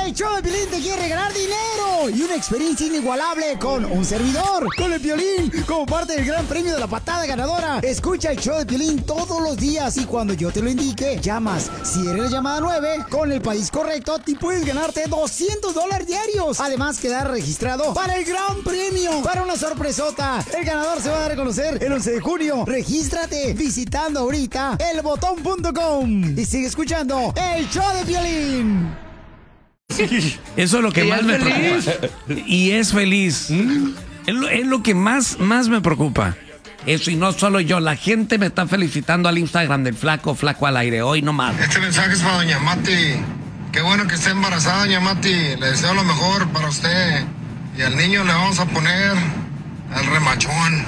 El show de Piolín te quiere regalar dinero y una experiencia inigualable con un servidor, con el Piolín, como parte del gran premio de la patada ganadora. Escucha el show de Piolín todos los días y cuando yo te lo indique, llamas. Si eres la llamada 9, con el país correcto, te puedes ganarte $200 diarios. Además, quedar registrado para el gran premio, para una sorpresota. El ganador se va a dar a conocer el 11 de junio. Regístrate visitando ahorita elbotón.com y sigue escuchando el show de Piolín. Eso es lo que más me preocupa. Y es feliz. Es lo que más me preocupa. Eso, y no solo yo, la gente me está felicitando al Instagram del Flaco al aire. Hoy nomás. Este mensaje es para doña Mati. Qué bueno que esté embarazada, doña Mati. Le deseo lo mejor para usted. Y al niño le vamos a poner el remachón.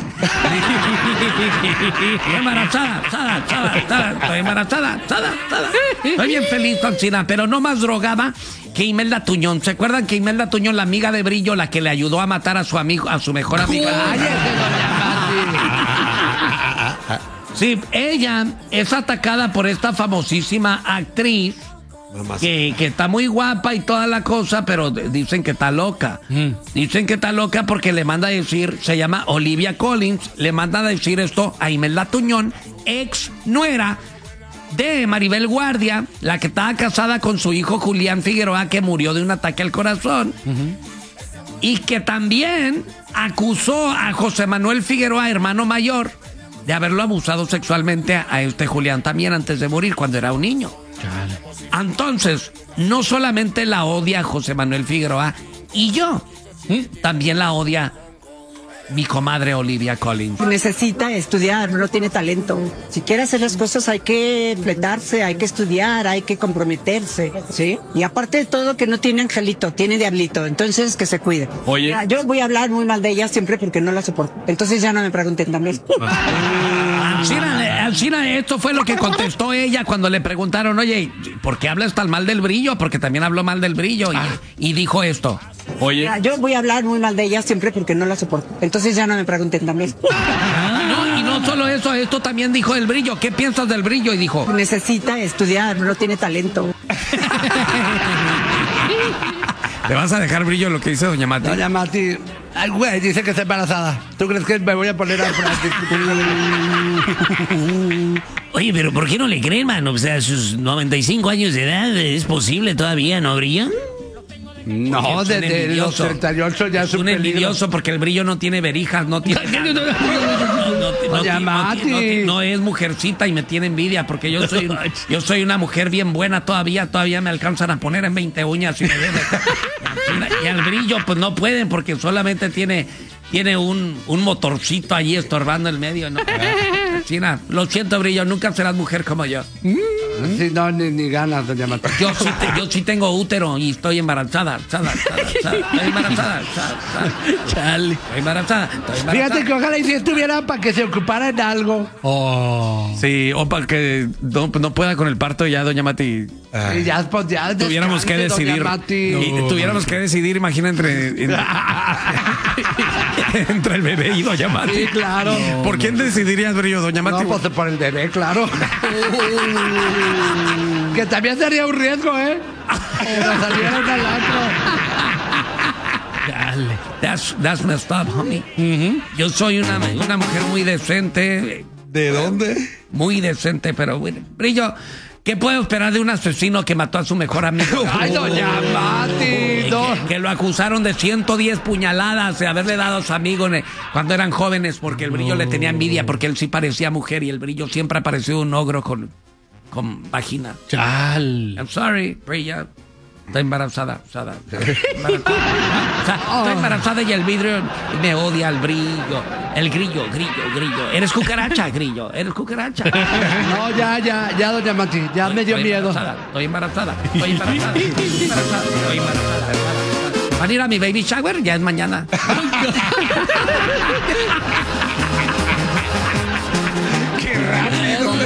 Estoy embarazada. Estoy bien feliz, Toncina, pero no más drogada que Imelda Tuñón. ¿Se acuerdan que Imelda Tuñón, la amiga de Brillo, la que le ayudó a matar a su amigo, a su mejor amiga? Sí, ella es atacada por esta famosísima actriz que está muy guapa y toda la cosa, pero dicen que está loca. Dicen que está loca porque le manda a decir, se llama Olivia Collins, le manda a decir esto a Imelda Tuñón, ex nuera de Maribel Guardia, la que estaba casada con su hijo Julián Figueroa, que murió de un ataque al corazón. Y que también acusó a José Manuel Figueroa, hermano mayor, de haberlo abusado sexualmente a este Julián también antes de morir, cuando era un niño. Entonces, no solamente la odia a José Manuel Figueroa, y yo, también la odia mi comadre Olivia Collins. Necesita estudiar, no tiene talento. Si quiere hacer las cosas hay que fletarse, hay que estudiar, hay que comprometerse, ¿sí? Y aparte de todo que no tiene angelito, tiene diablito, entonces que se cuide. Oye. Yo voy a hablar muy mal de ella siempre porque no la soporto. Entonces ya no me pregunten también. Alcina, esto fue lo que contestó ella cuando le preguntaron, oye, ¿por qué hablas tan mal del Brillo? Porque también habló mal del Brillo y dijo esto. Oye. Yo voy a hablar muy mal de ella siempre porque no la soporto. Entonces ya no me pregunten también. No, y no solo eso, esto también dijo del Brillo. ¿Qué piensas del Brillo? Y dijo, necesita estudiar, no tiene talento. ¿le vas a dejar Brillo lo que dice doña Mati? Doña Mati, ay, güey, dice que está embarazada. ¿Tú crees que me voy a poner a Oye, pero ¿por qué no le creen, man? O sea, a sus 95 años de edad es posible todavía, ¿no, Brillo? No, desde los 38 ya es un envidioso porque el Brillo no tiene verijas, no tiene... No es mujercita y me tiene envidia porque yo soy una mujer bien buena todavía me alcanzan a poner en 20 uñas y me ven. Y al Brillo pues no pueden porque solamente tiene un motorcito allí estorbando el medio, ¿no? China, lo siento, Brillo, nunca serás mujer como yo. Sí, no, ni ganas, doña Mati. Yo sí tengo útero y estoy embarazada. Estoy embarazada. Chale. Estoy embarazada. Fíjate que ojalá y si estuviera para que se ocupara en algo. Sí, o para que no pueda con el parto ya, doña Mati. Y ya, pues ya tuviéramos que decidir. Tuviéramos que decidir, imagina, entre el bebé y doña Mati. Sí, claro. ¿Por quién decidirías, Brillo, doña Mati? No, pues por el bebé, claro. Que también sería un riesgo, ¿eh? Que nos saliera un alacro. Dale. That's messed up, homie. Yo soy una mujer muy decente. ¿De dónde? Muy decente, pero bueno. Brillo, ¿qué puedo esperar de un asesino que mató a su mejor amigo? ¡Ay, doña Mati! Que lo acusaron de 110 puñaladas de haberle dado a su amigo cuando eran jóvenes porque el Brillo le tenía envidia porque él sí parecía mujer y el Brillo siempre ha parecido un ogro con vagina. Chal. I'm sorry, Brillo. Está embarazada. Estoy embarazada y el vidrio me odia el Brillo. El grillo. Eres cucaracha, Grillo. Eres cucaracha. No, ya, doña Mati. Ya me dio miedo. Estoy embarazada. ¿Van a ir a mi baby shower? Ya es mañana. ¡Qué raro!